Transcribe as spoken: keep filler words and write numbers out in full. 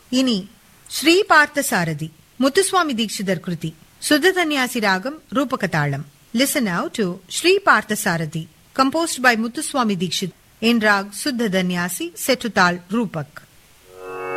இனி ஸ்ரீ பார்த்தசாரதி முத்துசுவாமி தீட்சிதர் கிருதி சுத்த தன்யாசி ராகம் ரூபகதாளம். Listen now to Sri Parthasarathi, composed by Muthuswami Dikshit in rag Suddha Danyasi, set to tal Rupak.